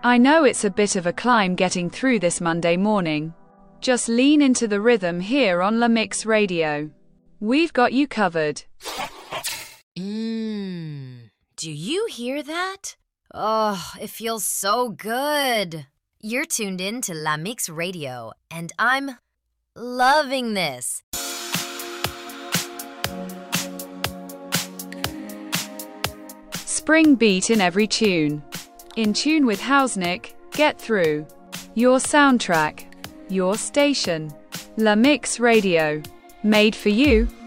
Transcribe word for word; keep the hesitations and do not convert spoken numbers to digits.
I know it's a bit of a climb getting through this Monday morning. Just lean into the rhythm here on La Mix Radio. We've got you covered. Mmm, do you hear that? Oh, it feels so good. You're tuned in to La Mix Radio, and I'm loving this. Spring beat in every tune. In tune with Hausnick, Get Through. Your soundtrack. Your station. La Mix Radio. Made for you.